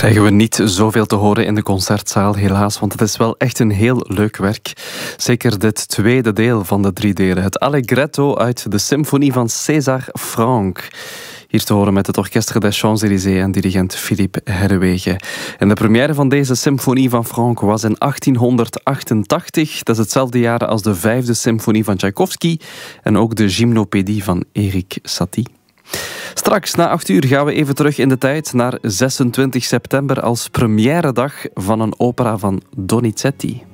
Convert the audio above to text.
Krijgen we niet zoveel te horen in de concertzaal, helaas, want het is wel echt een heel leuk werk. Zeker dit tweede deel van de 3 delen. Het Allegretto uit de symfonie van César Franck. Hier te horen met het Orchestre des Champs-Élysées en dirigent Philippe Herreweghe. En de première van deze symfonie van Franck was in 1888. Dat is hetzelfde jaar als de 5e symfonie van Tchaikovsky en ook de Gymnopédie van Erik Satie. Straks na 8 uur gaan we even terug in de tijd naar 26 september als première dag van een opera van Donizetti.